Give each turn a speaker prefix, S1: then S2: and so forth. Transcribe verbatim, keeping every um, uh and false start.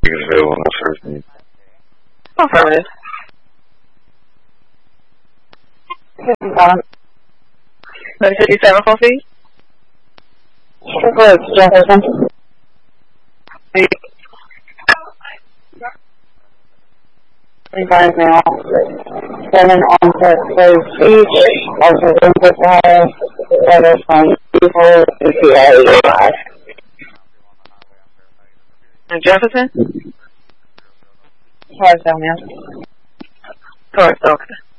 S1: tickets available on the first name.
S2: Affirmative.
S3: fifty-one.
S2: Number fifty-seven for fee?
S3: Triple H Jefferson. Five now. Seven on set place each. Also input wire. Letters from people to C I five.
S2: And Jefferson?
S3: Five down there.
S2: Correct, okay.